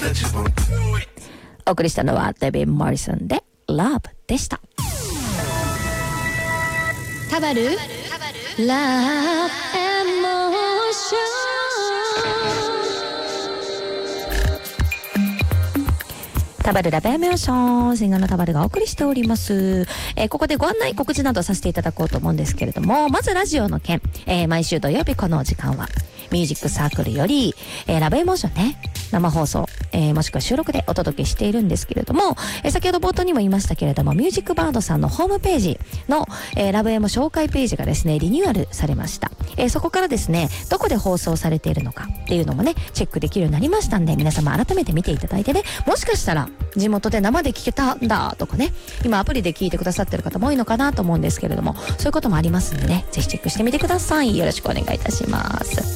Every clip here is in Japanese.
お送りしたのはデビン・モリソンで Love でした。 タバル Love Emotion。 タバルラブエモーション、シンガーのタバルがお送りしております。ここでご案内告知などさせていただこうと思うんですけれども、まずラジオの件、毎週土曜日このお時間はミュージックサークルより、ラブエモーションね、生放送、もしくは収録でお届けしているんですけれども、先ほど冒頭にも言いましたけれども、ミュージックバードさんのホームページの、ラブエモ紹介ページがですね、リニューアルされました。そこからですね、どこで放送されているのかっていうのもね、チェックできるようになりましたんで、皆様改めて見ていただいてね、もしかしたら地元で生で聞けたんだとかね、今アプリで聞いてくださってる方も多いのかなと思うんですけれども、そういうこともありますんでね、ぜひチェックしてみてください。よろしくお願いいたします。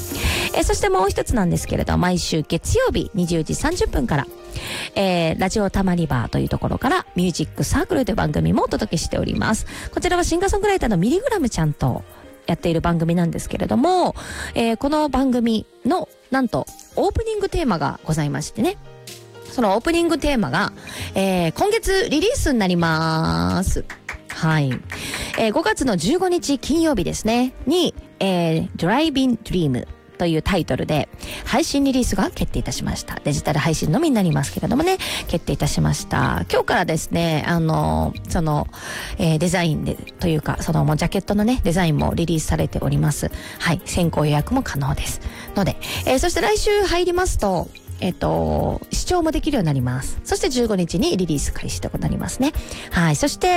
そしてもう一つなんですけれど、毎週月曜日20時30分から、ラジオたまりバーというところからミュージックサークルという番組もお届けしております。こちらはシンガーソングライターのミリグラムちゃんとやっている番組なんですけれども、この番組のなんとオープニングテーマがございましてね、そのオープニングテーマが、今月リリースになります。はい。5月の15日金曜日ですね、に、Driving Dreamというタイトルで配信リリースが決定いたしました。デジタル配信のみになりますけれどもね、決定いたしました。今日からですね、その、デザインでというか、そのもうジャケットのね、デザインもリリースされております。はい。先行予約も可能です。ので、そして来週入りますと、視聴もできるようになります。そして15日にリリース開始となりますね。はい。そして、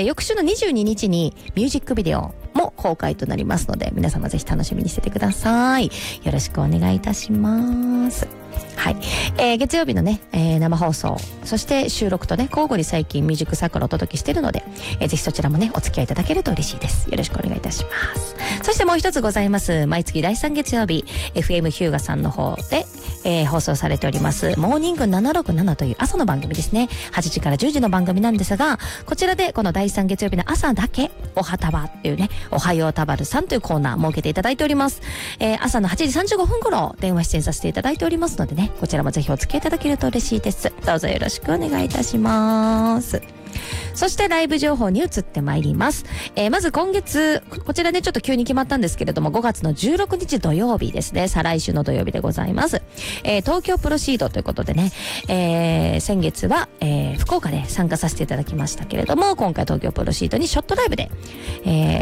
翌週の22日にミュージックビデオも公開となりますので、皆様ぜひ楽しみにしててください。よろしくお願いいたします。はい。月曜日のね、生放送、そして収録とね、交互に最近ミュージックサークルをお届けしているので、ぜひそちらもね、お付き合いいただけると嬉しいです。よろしくお願いいたします。そしてもう一つございます。毎月第3月曜日、FM ヒューガさんの方で、放送されております、モーニング767という朝の番組ですね。8時から10時の番組なんですが、こちらでこの第3月曜日の朝だけ、おはたばっていうね、おはようたばるさんというコーナー設けていただいております。朝の8時35分頃、電話出演させていただいておりますのでね、こちらもぜひお付き合いいただけると嬉しいです。どうぞよろしくお願いいたします。そしてライブ情報に移ってまいります。まず今月、こちらねちょっと急に決まったんですけれども、5月の16日土曜日ですね。再来週の土曜日でございます。東京プロシードということでね、先月は、福岡で参加させていただきましたけれども、今回東京プロシードにショットライブで、